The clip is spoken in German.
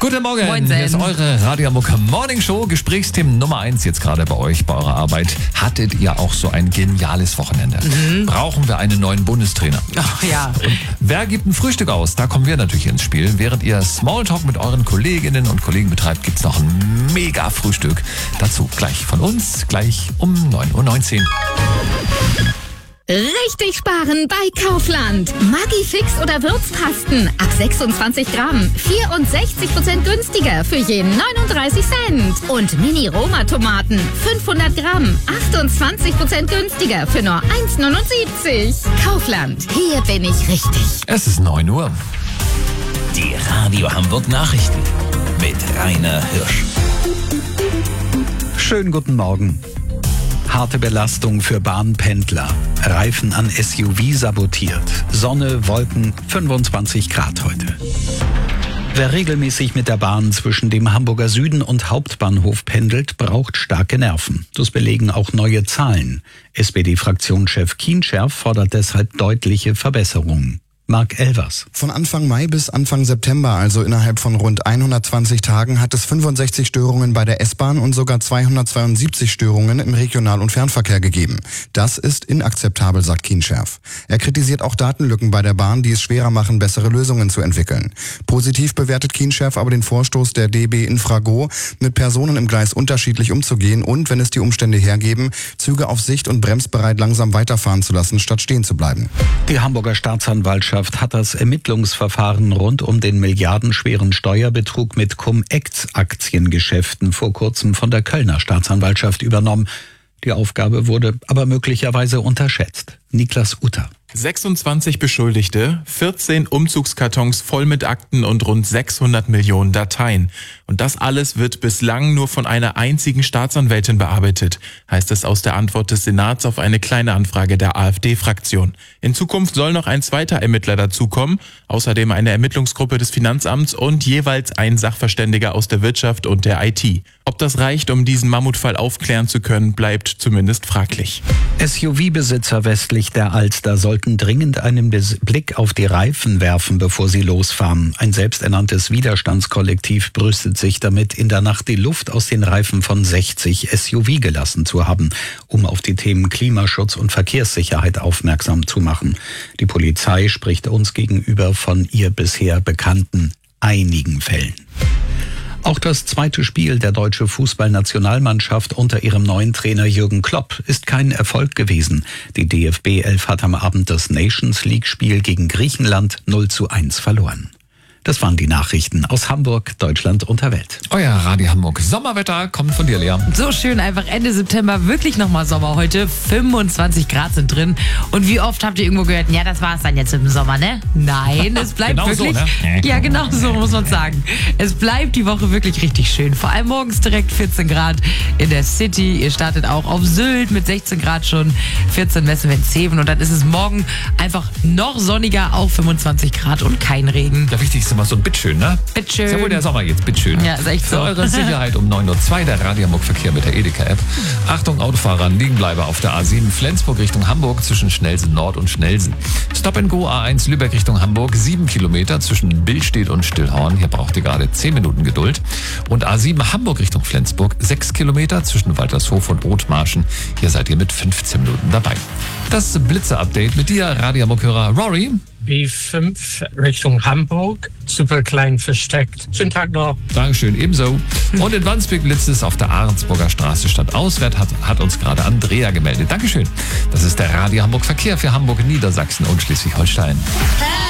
Guten Morgen, Moin, hier ist eure Radio Hamburg Morning Show. Gesprächsthemen Nummer 1 jetzt gerade bei euch, bei eurer Arbeit. Hattet ihr auch so ein geniales Wochenende? Brauchen wir einen neuen Bundestrainer? Ach ja. Und wer gibt ein Frühstück aus? Da kommen wir natürlich ins Spiel. Während ihr Smalltalk mit euren Kolleginnen und Kollegen betreibt, gibt's noch ein mega Frühstück. Dazu gleich von uns, gleich um 9:19 Uhr. Richtig sparen bei Kaufland. Maggi-Fix oder Würzpasten ab 26 Gramm. 64% günstiger für je 39 Cent. Und Mini-Roma-Tomaten 500 Gramm. 28% günstiger für nur 1,79. Kaufland, hier bin ich richtig. Es ist 9 Uhr. Die Radio Hamburg Nachrichten mit Rainer Hirsch. Schönen guten Morgen. Harte Belastung für Bahnpendler. Reifen an SUV sabotiert. Sonne, Wolken, 25 Grad heute. Wer regelmäßig mit der Bahn zwischen dem Hamburger Süden und Hauptbahnhof pendelt, braucht starke Nerven. Das belegen auch neue Zahlen. SPD-Fraktionschef Kienscherf fordert deshalb deutliche Verbesserungen. Marc Elvers. Von Anfang Mai bis Anfang September, also innerhalb von rund 120 Tagen, hat es 65 Störungen bei der S-Bahn und sogar 272 Störungen im Regional- und Fernverkehr gegeben. Das ist inakzeptabel, sagt Kienscherf. Er kritisiert auch Datenlücken bei der Bahn, die es schwerer machen, bessere Lösungen zu entwickeln. Positiv bewertet Kienscherf aber den Vorstoß der DB Infrago, mit Personen im Gleis unterschiedlich umzugehen und, wenn es die Umstände hergeben, Züge auf Sicht und bremsbereit langsam weiterfahren zu lassen, statt stehen zu bleiben. Die Hamburger Staatsanwaltschaft hat das Ermittlungsverfahren rund um den milliardenschweren Steuerbetrug mit Cum-Ex-Aktiengeschäften vor kurzem von der Kölner Staatsanwaltschaft übernommen. Die Aufgabe wurde aber möglicherweise unterschätzt. Niklas Utter. 26 Beschuldigte, 14 Umzugskartons voll mit Akten und rund 600 Millionen Dateien. Und das alles wird bislang nur von einer einzigen Staatsanwältin bearbeitet, heißt es aus der Antwort des Senats auf eine kleine Anfrage der AfD-Fraktion. In Zukunft soll noch ein zweiter Ermittler dazukommen, außerdem eine Ermittlungsgruppe des Finanzamts und jeweils ein Sachverständiger aus der Wirtschaft und der IT. Ob das reicht, um diesen Mammutfall aufklären zu können, bleibt zumindest fraglich. SUV-Besitzer westlich der Alster sollten dringend einen Blick auf die Reifen werfen, bevor sie losfahren. Ein selbsternanntes Widerstandskollektiv brüstet sich damit, in der Nacht die Luft aus den Reifen von 60 SUV gelassen zu haben, um auf die Themen Klimaschutz und Verkehrssicherheit aufmerksam zu machen. Die Polizei spricht uns gegenüber von ihr bisher bekannten einigen Fällen. Auch das zweite Spiel der deutschen Fußballnationalmannschaft unter ihrem neuen Trainer Jürgen Klopp ist kein Erfolg gewesen. Die DFB 11 hat am Abend das Nations League-Spiel gegen Griechenland 0:1 verloren. Das waren die Nachrichten aus Hamburg, Deutschland und der Welt. Euer Radio Hamburg Sommerwetter kommt von dir, Lea. So schön, einfach Ende September, wirklich nochmal Sommer heute. 25 Grad sind drin. Und wie oft habt ihr irgendwo gehört, ja, das war's dann jetzt im Sommer, ne? Nein, es bleibt Genau wirklich... so, ne? Ja, genau so muss man sagen. Es bleibt die Woche wirklich richtig schön. Vor allem morgens direkt 14 Grad in der City. Ihr startet auch auf Sylt mit 16 Grad schon. 14 messen wir in Zeven. Und dann ist es morgen einfach noch sonniger, auch 25 Grad und kein Regen. Ja, wichtig ist immer so ein Bitteschön, ne? Bitteschön. Ist ja wohl der Sommer jetzt, bitteschön. Ja, ist echt so. Für eure Sicherheit um 9:02 Uhr der Radio Hamburg Verkehr mit der Edeka-App. Achtung, Autofahrer, Liegenbleiber auf der A7 Flensburg Richtung Hamburg zwischen Schnellsen Nord und Schnellsen. Stop and Go A1 Lübeck Richtung Hamburg, 7 Kilometer zwischen Billstedt und Stillhorn. Hier braucht ihr gerade 10 Minuten Geduld. Und A7 Hamburg Richtung Flensburg, 6 Kilometer zwischen Waltershof und Othmarschen. Hier seid ihr mit 15 Minuten dabei. Das Blitzer-Update mit dir, Radio Hamburg-Hörer Rory. B5 Richtung Hamburg, super klein versteckt. Schönen Tag noch. Dankeschön, ebenso. Und in Wandsbek blitzt es auf der Ahrensburger Straße stadtauswärts, hat uns gerade Andrea gemeldet. Dankeschön. Das ist der Radio Hamburg Verkehr für Hamburg, Niedersachsen und Schleswig-Holstein.